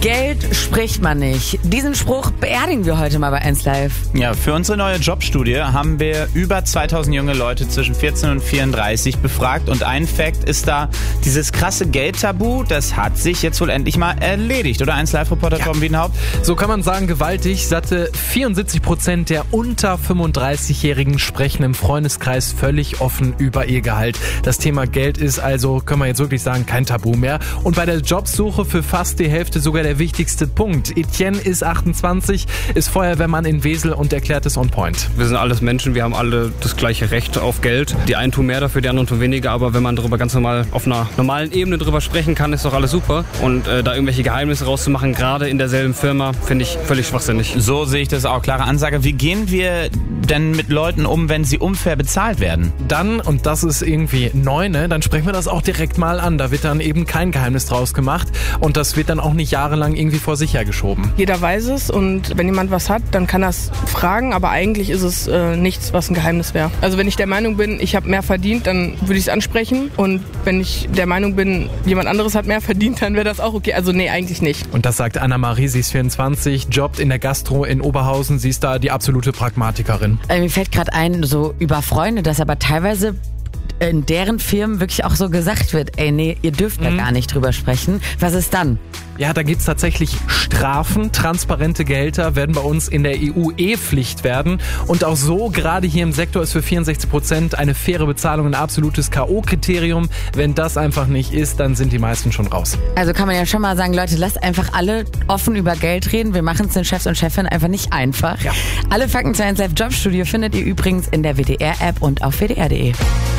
Geld spricht man nicht. Diesen Spruch beerdigen wir heute mal bei 1Live. Ja, für unsere neue Jobstudie haben wir über 2000 junge Leute zwischen 14 und 34 befragt und ein Fakt ist da, dieses krasse Geldtabu, das hat sich jetzt wohl endlich mal erledigt, oder 1Live-Reporter Torben Wiedenhaupt? So kann man sagen, gewaltig. Satte 74% der unter 35-Jährigen sprechen im Freundeskreis völlig offen über ihr Gehalt. Das Thema Geld ist also, können wir jetzt wirklich sagen, kein Tabu mehr. Und bei der Jobsuche für fast die Hälfte sogar der wichtigste Punkt. Etienne ist 28, ist Feuerwehrmann in Wesel und erklärt es on point. Wir sind alles Menschen, wir haben alle das gleiche Recht auf Geld. Die einen tun mehr dafür, die anderen tun weniger, aber wenn man darüber ganz normal auf einer normalen Ebene drüber sprechen kann, ist doch alles super. Und da irgendwelche Geheimnisse rauszumachen, gerade in derselben Firma, finde ich völlig schwachsinnig. So sehe ich das auch. Klare Ansage. Wie gehen wir denn mit Leuten um, wenn sie unfair bezahlt werden? Dann, und das ist irgendwie neu, ne, dann sprechen wir das auch direkt mal an. Da wird dann eben kein Geheimnis draus gemacht und das wird dann auch nicht jahrelang irgendwie vor sich hergeschoben. Jeder weiß es und wenn jemand was hat, dann kann er es fragen, aber eigentlich ist es nichts, was ein Geheimnis wäre. Also wenn ich der Meinung bin, ich habe mehr verdient, dann würde ich es ansprechen und wenn ich der Meinung bin, jemand anderes hat mehr verdient, dann wäre das auch okay. Also nee, eigentlich nicht. Und das sagt Anna-Marie, sie ist 24, jobbt in der Gastro in Oberhausen, sie ist da die absolute Pragmatikerin. Mir fällt gerade ein, so über Freunde, dass aber teilweise in deren Firmen wirklich auch so gesagt wird, ey, nee, ihr dürft da gar nicht drüber sprechen. Was ist dann? Ja, da gibt's tatsächlich Strafen. Transparente Gehälter werden bei uns in der EU Pflicht werden. Und auch so, gerade hier im Sektor, ist für 64% eine faire Bezahlung ein absolutes K.O.-Kriterium. Wenn das einfach nicht ist, dann sind die meisten schon raus. Also kann man ja schon mal sagen, Leute, lasst einfach alle offen über Geld reden. Wir machen es den Chefs und Chefinnen einfach nicht einfach. Ja. Alle Fakten zu 1Live Jobstudio findet ihr übrigens in der WDR-App und auf wdr.de.